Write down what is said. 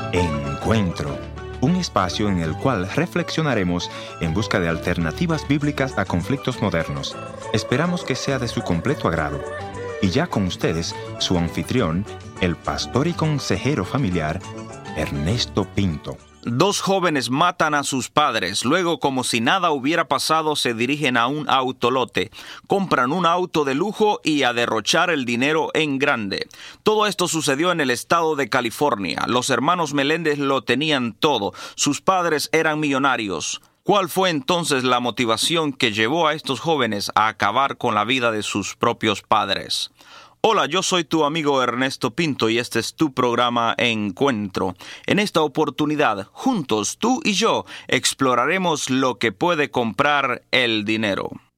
Encuentro, un espacio en el cual reflexionaremos en busca de alternativas bíblicas a conflictos modernos. Esperamos que sea de su completo agrado. Y ya con ustedes, su anfitrión, el pastor y consejero familiar, Ernesto Pinto. Dos jóvenes matan a sus padres. Luego, como si nada hubiera pasado, se dirigen a un autolote. Compran un auto de lujo y a derrochar el dinero en grande. Todo esto sucedió en el estado de California. Los hermanos Meléndez lo tenían todo. Sus padres eran millonarios. ¿Cuál fue entonces la motivación que llevó a estos jóvenes a acabar con la vida de sus propios padres? Hola, yo soy tu amigo Ernesto Pinto y este es tu programa Encuentro. En esta oportunidad, juntos, tú y yo, exploraremos lo que puede comprar el dinero.